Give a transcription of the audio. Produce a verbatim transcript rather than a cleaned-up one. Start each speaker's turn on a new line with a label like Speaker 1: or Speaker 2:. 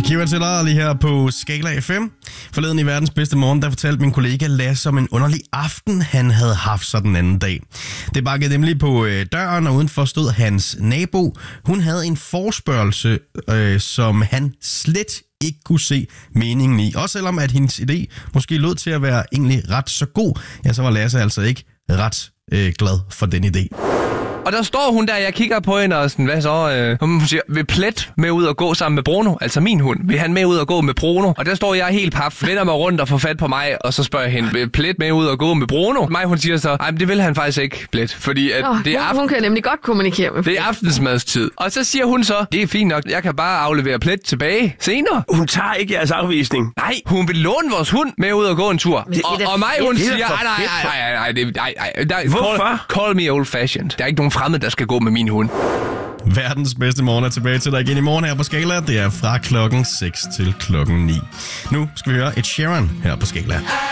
Speaker 1: Kira Teller lige her på Skala F M. Forleden i verdens bedste morgen, der fortalte min kollega Lasse om en underlig aften, han havde haft så den anden dag. Det bakkede nemlig på øh, døren, og udenfor stod hans nabo. Hun havde en forespørgsel, øh, som han slet ikke kunne se meningen i. Også selvom at hendes idé måske lød til at være egentlig ret så god, ja, så var Lasse altså ikke ret øh, glad for den idé.
Speaker 2: Og der står hun der, jeg kigger på hende og sådan, hvad så? Øh, hun siger, vil Plet med ud og gå sammen med Bruno? Altså min hund. Vil han med ud og gå med Bruno? Og der står jeg helt paf, vender mig rundt og får fat på mig, og så spørger jeg hende, vil Plet med ud og gå med Bruno? Mig, hun siger så, nej, det vil han faktisk ikke, Plet. Fordi at
Speaker 3: oh,
Speaker 2: det er aften...
Speaker 3: hun kan nemlig godt kommunikere med Plet.
Speaker 2: Det er aftensmadstid. Og så siger hun så, det er fint nok, jeg kan bare aflevere Plet tilbage senere.
Speaker 4: Hun tager ikke jeres afvisning.
Speaker 2: Nej, hun vil låne vores hund med ud og gå en tur.
Speaker 3: Det
Speaker 2: og, og mig, hun siger, nej, nej, nej, nej, nej, nej, nej, nej.
Speaker 4: Hvorfor?
Speaker 2: Call, call me old fashioned. Der er ikke nogen fremmed, der skal gå med min hund.
Speaker 1: Verdens bedste morgen er tilbage til dig igen i morgen her på Skala. Det er fra klokken seks til klokken ni. Nu skal vi høre Ed Sheeran her på Skala.